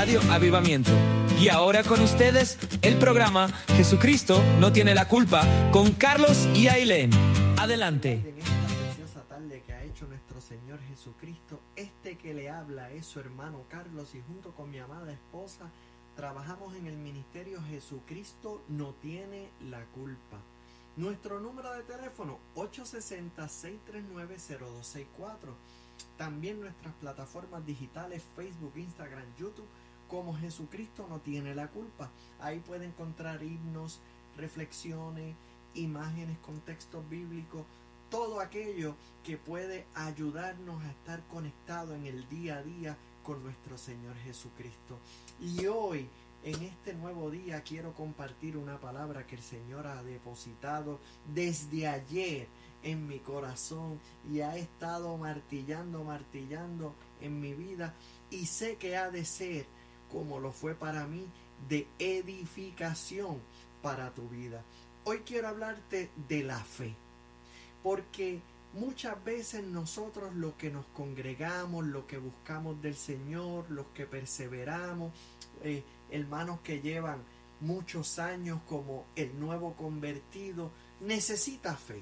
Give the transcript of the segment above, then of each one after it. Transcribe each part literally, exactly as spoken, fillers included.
Radio Avivamiento. Y ahora con ustedes, el programa Jesucristo no tiene la culpa, con Carlos y Ailén. Adelante. En esta preciosa tarde que ha hecho nuestro Señor Jesucristo, este que le habla es su hermano Carlos, y junto con mi amada esposa trabajamos en el ministerio Jesucristo no tiene la culpa. Nuestro número de teléfono ocho seis cero, seis tres nueve, cero dos seis cuatro. También nuestras plataformas digitales Facebook, Instagram, YouTube como Jesucristo no tiene la culpa. Ahí puede encontrar himnos, reflexiones, imágenes con textos bíblicos, todo aquello que puede ayudarnos a estar conectados en el día a día con nuestro Señor Jesucristo. Y hoy, en este nuevo día, quiero compartir una palabra que el Señor ha depositado desde ayer en mi corazón y ha estado martillando, martillando en mi vida, y sé que ha de ser, como lo fue para mí, de edificación para tu vida. Hoy quiero hablarte de la fe, porque muchas veces nosotros, los que nos congregamos, los que buscamos del Señor, los que perseveramos, eh, hermanos que llevan muchos años como el nuevo convertido, necesita fe.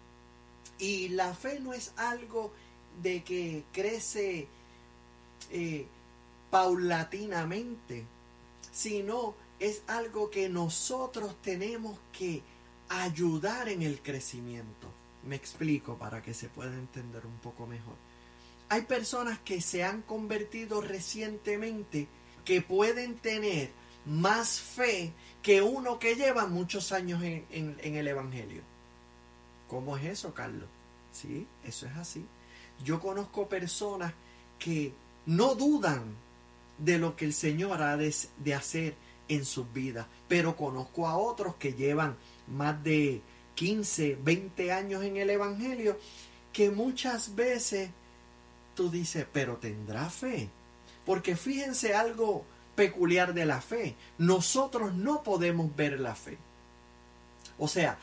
Y la fe no es algo de que crece eh, paulatinamente, sino es algo que nosotros tenemos que ayudar en el crecimiento. Me explico para que se pueda entender un poco mejor. Hay personas que se han convertido recientemente que pueden tener más fe que uno que lleva muchos años en, en, en el Evangelio. ¿Cómo es eso, Carlos? Sí, eso es así. Yo conozco personas que no dudan de lo que el Señor ha de, de hacer en sus vidas, pero conozco a otros que llevan más de quince, veinte años en el Evangelio, que muchas veces tú dices, pero tendrá fe. Porque fíjense algo peculiar de la fe. Nosotros no podemos ver la fe. O sea,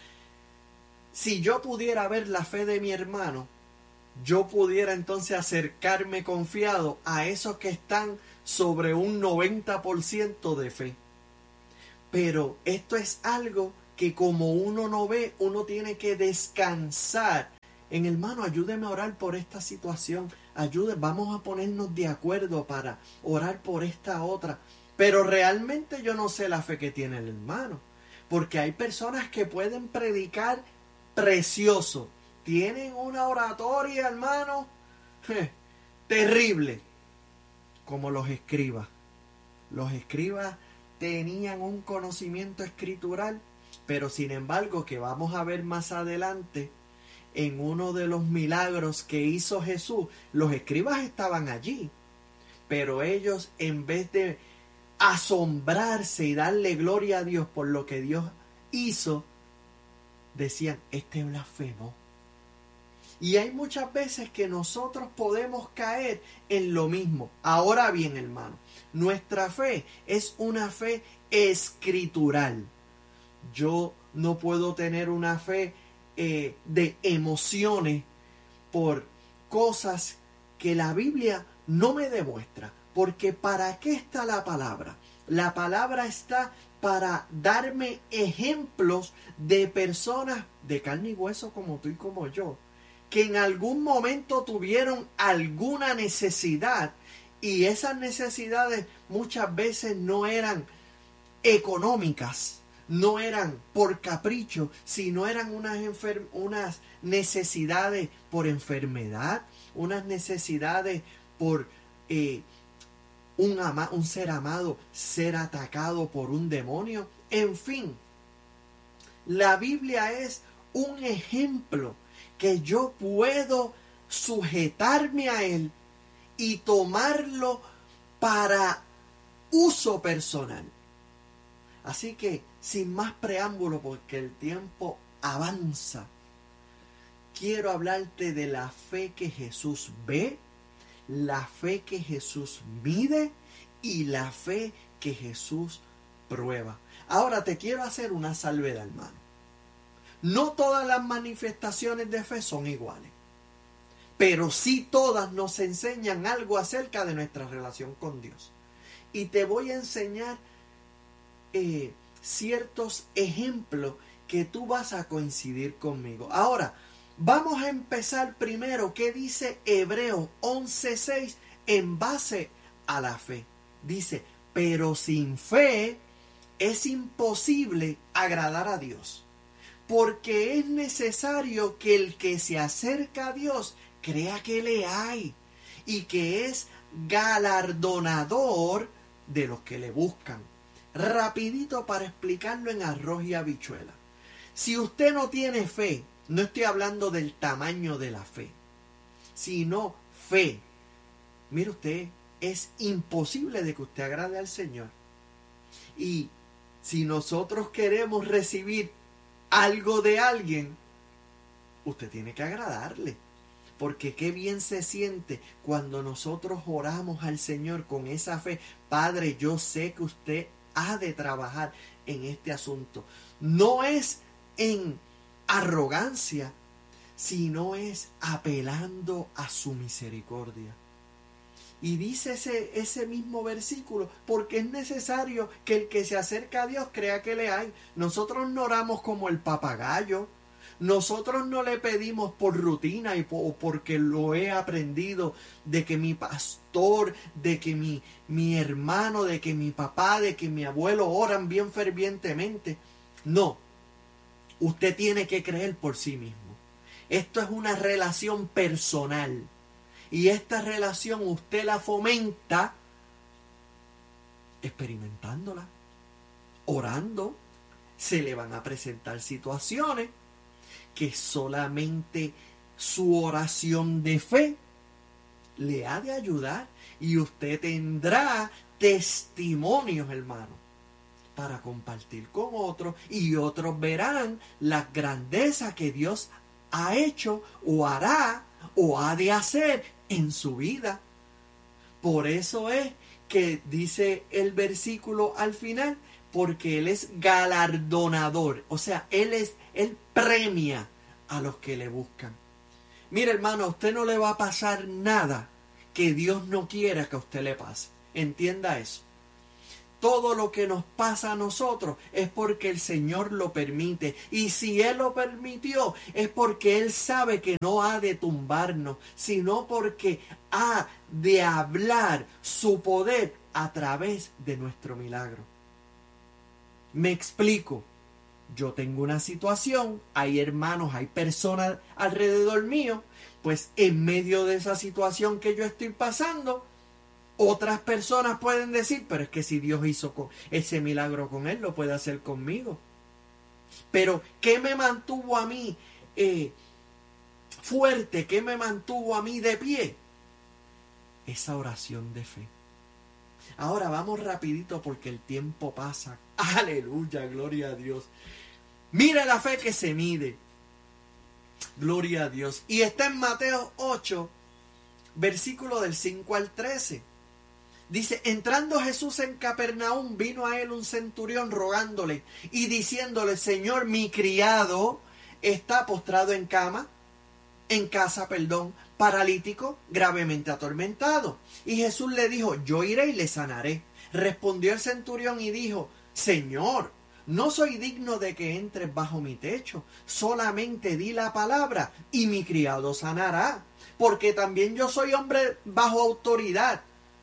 si yo pudiera ver la fe de mi hermano, yo pudiera entonces acercarme confiado a esos que están sobre un noventa por ciento de fe. Pero esto es algo que como uno no ve, uno tiene que descansar en, hermano, ayúdeme a orar por esta situación, ayude, vamos a ponernos de acuerdo para orar por esta otra. Pero realmente yo no sé la fe que tiene el hermano, porque hay personas que pueden predicar precioso, tienen una oratoria, hermano, je, terrible, como los escribas. Los escribas tenían un conocimiento escritural, pero sin embargo, que vamos a ver más adelante, en uno de los milagros que hizo Jesús, los escribas estaban allí, pero ellos, en vez de asombrarse y darle gloria a Dios por lo que Dios hizo, decían, este blasfemo. Y hay muchas veces que nosotros podemos caer en lo mismo. Ahora bien, hermano, nuestra fe es una fe escritural. Yo no puedo tener una fe eh, de emociones por cosas que la Biblia no me demuestra. Porque ¿para qué está la palabra? La palabra está para darme ejemplos de personas de carne y hueso como tú y como yo, que en algún momento tuvieron alguna necesidad, y esas necesidades muchas veces no eran económicas, no eran por capricho, sino eran unas, enfer- unas necesidades por enfermedad, unas necesidades por eh, un, ama- un ser amado ser atacado por un demonio. En fin, la Biblia es un ejemplo que yo puedo sujetarme a él y tomarlo para uso personal. Así que, sin más preámbulo, porque el tiempo avanza, quiero hablarte de la fe que Jesús ve, la fe que Jesús mide y la fe que Jesús prueba. Ahora te quiero hacer una salvedad, hermano. No todas las manifestaciones de fe son iguales, pero sí todas nos enseñan algo acerca de nuestra relación con Dios. y te voy a enseñar eh, ciertos ejemplos que tú vas a coincidir conmigo. Ahora, vamos a empezar primero. ¿Qué dice Hebreos once seis en base a la fe? Dice, pero sin fe es imposible agradar a Dios, porque es necesario que el que se acerca a Dios crea que le hay y que es galardonador de los que le buscan. Rapidito para explicarlo en arroz y habichuela. Si usted no tiene fe, no estoy hablando del tamaño de la fe, sino fe. Mire usted, es imposible de que usted agrade al Señor. Y si nosotros queremos recibir algo de alguien, usted tiene que agradarle. Porque qué bien se siente cuando nosotros oramos al Señor con esa fe. Padre, yo sé que usted ha de trabajar en este asunto. No es en arrogancia, sino es apelando a su misericordia. Y dice ese, ese mismo versículo, porque es necesario que el que se acerca a Dios crea que le hay. Nosotros no oramos como el papagayo. Nosotros no le pedimos por rutina y por, porque lo he aprendido de que mi pastor, de que mi, mi hermano, de que mi papá, de que mi abuelo oran bien fervientemente. No, usted tiene que creer por sí mismo. Esto es una relación personal. Y esta relación usted la fomenta experimentándola, orando. Se le van a presentar situaciones que solamente su oración de fe le ha de ayudar. Y usted tendrá testimonios, hermano, para compartir con otros. Y otros verán las grandezas que Dios ha hecho o hará o ha de hacer en su vida. Por eso es que dice el versículo al final, porque Él es galardonador. O sea, Él es, Él premia a los que le buscan. Mire, hermano, a usted no le va a pasar nada que Dios no quiera que a usted le pase. Entienda eso. Todo lo que nos pasa a nosotros es porque el Señor lo permite. Y si Él lo permitió, es porque Él sabe que no ha de tumbarnos, sino porque ha de hablar su poder a través de nuestro milagro. Me explico. Yo tengo una situación, hay hermanos, hay personas alrededor mío, pues en medio de esa situación que yo estoy pasando, otras personas pueden decir, pero es que si Dios hizo ese milagro con él, lo puede hacer conmigo. Pero, ¿qué me mantuvo a mí eh, fuerte? ¿Qué me mantuvo a mí de pie? Esa oración de fe. Ahora vamos rapidito porque el tiempo pasa. Aleluya, gloria a Dios. Mira la fe que se mide. Gloria a Dios. Y está en Mateo ocho, versículo del cinco al trece. Dice, entrando Jesús en Capernaum, vino a él un centurión rogándole y diciéndole, Señor, mi criado está postrado en cama, en casa, perdón, paralítico, gravemente atormentado. Y Jesús le dijo, yo iré y le sanaré. Respondió el centurión y dijo, Señor, no soy digno de que entres bajo mi techo, solamente di la palabra y mi criado sanará, porque también yo soy hombre bajo autoridad.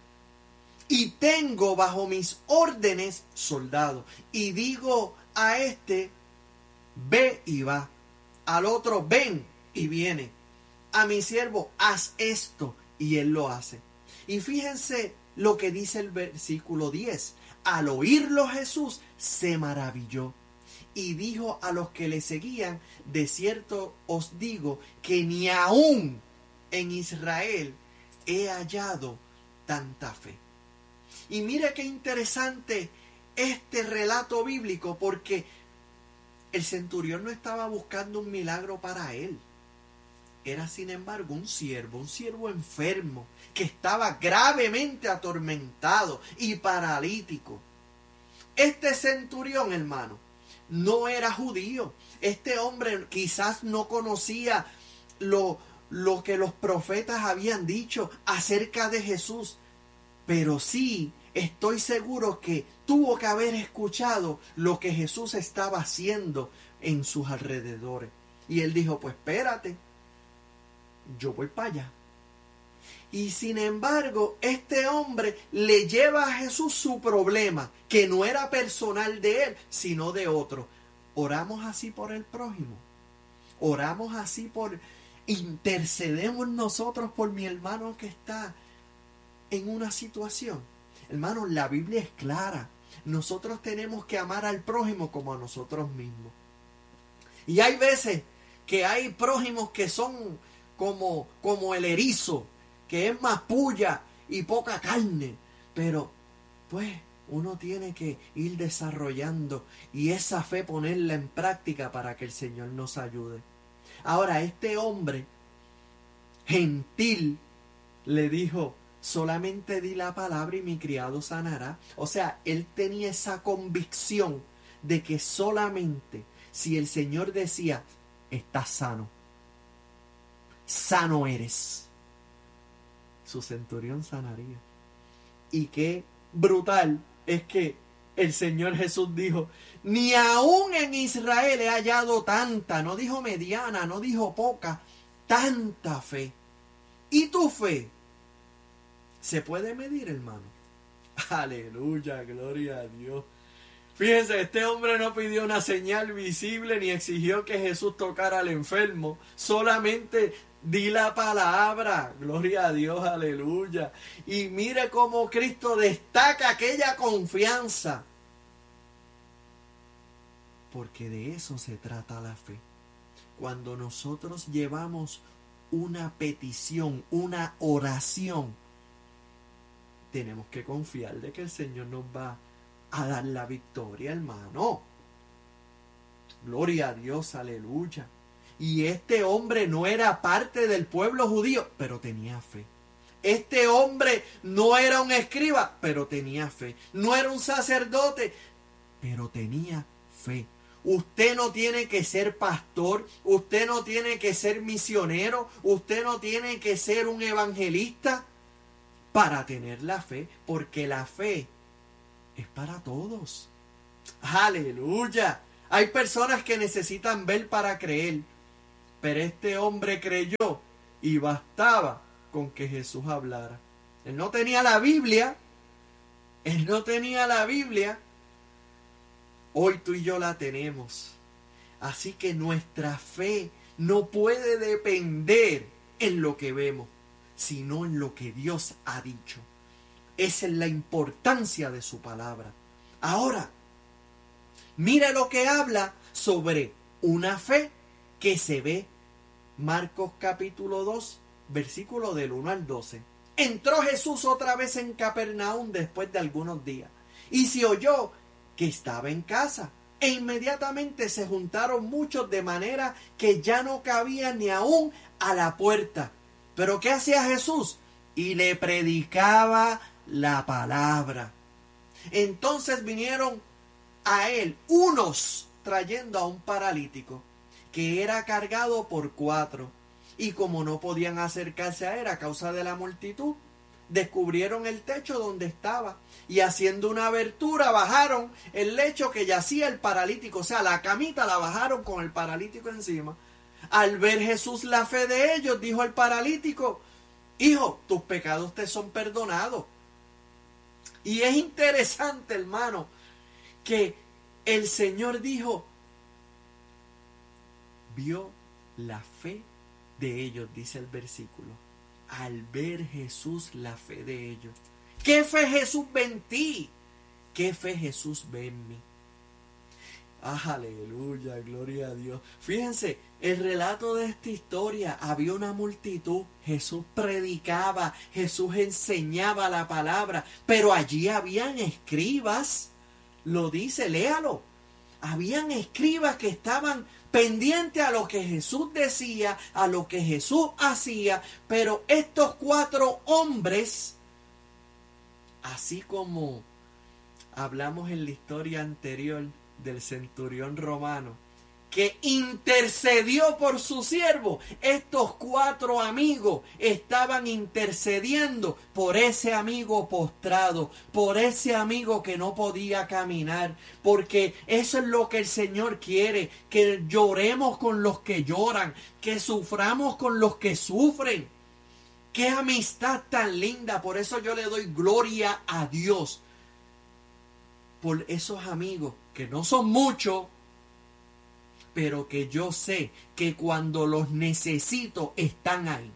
Y tengo bajo mis órdenes soldados. Y digo a este, ve y va. Al otro, ven y viene. A mi siervo, haz esto. Y él lo hace. Y fíjense lo que dice el versículo diez. Al oírlo Jesús se maravilló. Y dijo a los que le seguían, de cierto os digo que ni aún en Israel he hallado tanta fe. Y mire qué interesante este relato bíblico, porque el centurión no estaba buscando un milagro para él. Era, sin embargo, un siervo, un siervo enfermo, que estaba gravemente atormentado y paralítico. Este centurión, hermano, no era judío. Este hombre quizás no conocía lo, lo que los profetas habían dicho acerca de Jesús. Pero sí estoy seguro que tuvo que haber escuchado lo que Jesús estaba haciendo en sus alrededores. Y él dijo, pues espérate, yo voy para allá. Y sin embargo, este hombre le lleva a Jesús su problema, que no era personal de él, sino de otro. Oramos así por el prójimo. Oramos así por... Intercedemos nosotros por mi hermano que está en una situación. Hermanos, la Biblia es clara. Nosotros tenemos que amar al prójimo como a nosotros mismos. Y hay veces que hay prójimos que son como, como el erizo, que es más puya y poca carne. Pero, pues, uno tiene que ir desarrollando y esa fe ponerla en práctica para que el Señor nos ayude. Ahora, este hombre gentil le dijo, solamente di la palabra y mi criado sanará. O sea, él tenía esa convicción de que solamente si el Señor decía, estás sano, sano eres, su centurión sanaría. Y qué brutal es que el Señor Jesús dijo, ni aún en Israel he hallado tanta, no dijo mediana, no dijo poca, tanta fe. ¿Y tu fe se puede medir, hermano? Aleluya, gloria a Dios. Fíjense, este hombre no pidió una señal visible ni exigió que Jesús tocara al enfermo. Solamente di la palabra. Gloria a Dios, aleluya. Y mire cómo Cristo destaca aquella confianza. Porque de eso se trata la fe. Cuando nosotros llevamos una petición, una oración, tenemos que confiar de que el Señor nos va a dar la victoria, hermano. Gloria a Dios, aleluya. Y este hombre no era parte del pueblo judío, pero tenía fe. Este hombre no era un escriba, pero tenía fe. No era un sacerdote, pero tenía fe. Usted no tiene que ser pastor, usted no tiene que ser misionero, usted no tiene que ser un evangelista para tener la fe, porque la fe es para todos. Aleluya. Hay personas que necesitan ver para creer, pero este hombre creyó y bastaba con que Jesús hablara. Él no tenía la Biblia, él no tenía la Biblia. Hoy tú y yo la tenemos. Así que nuestra fe no puede depender en lo que vemos, sino en lo que Dios ha dicho. Esa es la importancia de su palabra. Ahora, mira lo que habla sobre una fe que se ve. Marcos capítulo dos, versículo del uno al doce. Entró Jesús otra vez en Capernaum después de algunos días, y se oyó que estaba en casa, e inmediatamente se juntaron muchos de manera que ya no cabía ni aún a la puerta. ¿Pero qué hacía Jesús? Y le predicaba la palabra. Entonces vinieron a él unos trayendo a un paralítico que era cargado por cuatro, y como no podían acercarse a él a causa de la multitud, descubrieron el techo donde estaba, y haciendo una abertura bajaron el lecho que yacía el paralítico, o sea, la camita la bajaron con el paralítico encima. Al ver Jesús la fe de ellos, dijo al paralítico, hijo, tus pecados te son perdonados. Y es interesante, hermano, que el Señor dijo, vio la fe de ellos, dice el versículo. Al ver Jesús la fe de ellos. ¿Qué fe Jesús ve en ti? ¿Qué fe Jesús ve en mí? Aleluya, gloria a Dios. Fíjense, el relato de esta historia, había una multitud, Jesús predicaba, Jesús enseñaba la palabra, pero allí habían escribas, lo dice, léalo. Habían escribas que estaban pendientes a lo que Jesús decía, a lo que Jesús hacía, pero estos cuatro hombres, así como hablamos en la historia anterior del centurión romano, que intercedió por su siervo. Estos cuatro amigos estaban intercediendo por ese amigo postrado, por ese amigo que no podía caminar, porque eso es lo que el Señor quiere, que lloremos con los que lloran, que suframos con los que sufren. ¡Qué amistad tan linda! Por eso yo le doy gloria a Dios por esos amigos, que no son muchos, pero que yo sé que cuando los necesito están ahí.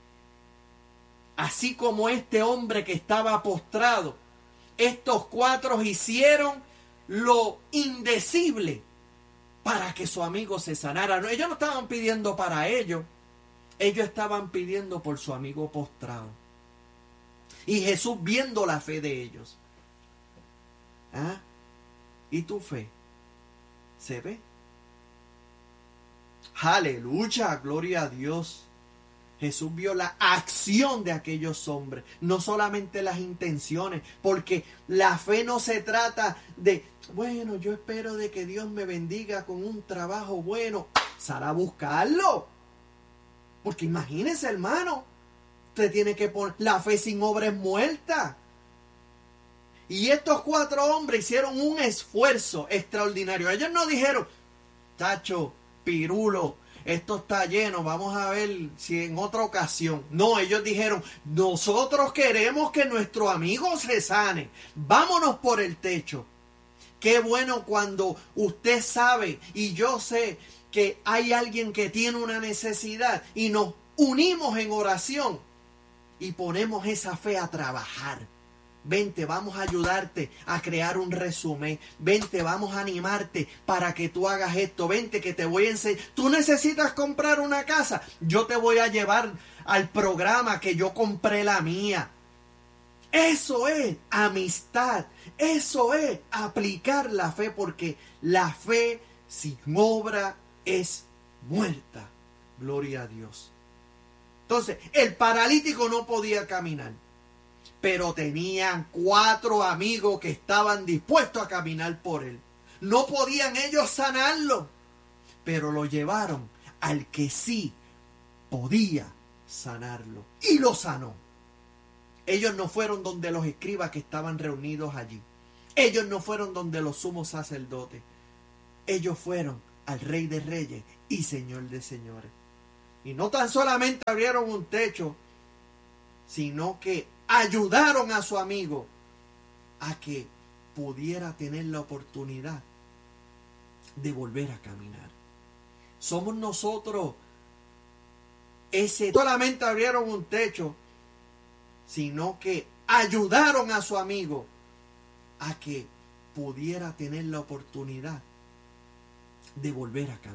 Así como este hombre que estaba postrado, estos cuatro hicieron lo indecible para que su amigo se sanara. No, ellos no estaban pidiendo para ellos, ellos estaban pidiendo por su amigo postrado. Y Jesús, viendo la fe de ellos, ¿ah? ¿Y tu fe se ve? Aleluya, gloria a Dios. Jesús vio la acción de aquellos hombres, no solamente las intenciones, porque la fe no se trata de, bueno, yo espero de que Dios me bendiga con un trabajo bueno. Sal a buscarlo. Porque imagínese, hermano, usted tiene que poner, la fe sin obra es muerta. Y estos cuatro hombres hicieron un esfuerzo extraordinario. Ellos no dijeron, tacho, pirulo, esto está lleno, vamos a ver si en otra ocasión. No, ellos dijeron, nosotros queremos que nuestro amigo se sane. Vámonos por el techo. Qué bueno cuando usted sabe y yo sé que hay alguien que tiene una necesidad y nos unimos en oración y ponemos esa fe a trabajar. Vente, vamos a ayudarte a crear un resumen. Vente, vamos a animarte para que tú hagas esto. Vente, que te voy a enseñar. Tú necesitas comprar una casa. Yo te voy a llevar al programa que yo compré la mía. Eso es amistad. Eso es aplicar la fe, porque la fe sin obra es muerta. Gloria a Dios. Entonces, el paralítico no podía caminar, pero tenían cuatro amigos que estaban dispuestos a caminar por él. No podían ellos sanarlo, pero lo llevaron al que sí podía sanarlo. Y lo sanó. Ellos no fueron donde los escribas que estaban reunidos allí. Ellos no fueron donde los sumos sacerdotes. Ellos fueron al Rey de Reyes y Señor de Señores. Y no tan solamente abrieron un techo, sino que ayudaron a su amigo a que pudiera tener la oportunidad de volver a caminar. Somos nosotros ese, solamente abrieron un techo, sino que ayudaron a su amigo a que pudiera tener la oportunidad de volver a caminar.